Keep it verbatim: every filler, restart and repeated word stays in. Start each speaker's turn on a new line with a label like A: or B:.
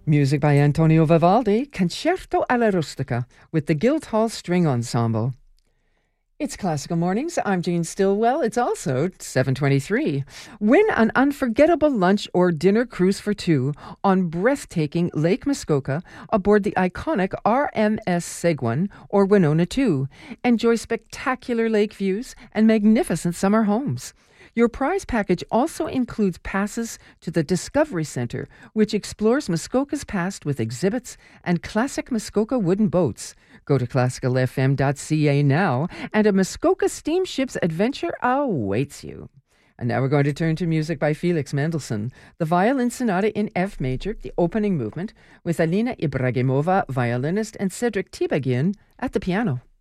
A: Music by Antonio Vivaldi, Concerto alla Rustica, with the Guildhall String Ensemble. It's Classical Mornings. I'm Jean Stillwell. It's also seven twenty-three. Win an unforgettable lunch or dinner cruise for two on breathtaking Lake Muskoka aboard the iconic R M S Seguin or Winona two. Enjoy spectacular lake views and magnificent summer homes. Your prize package also includes passes to the Discovery Center, which explores Muskoka's past with exhibits and classic Muskoka wooden boats. Go to classical f m dot c a now, and a Muskoka steamship's adventure awaits you. And now we're going to turn to music by Felix Mendelssohn, the Violin Sonata in F major, the opening movement, with Alina Ibragimova, violinist, and Cedric Tibagian at the piano.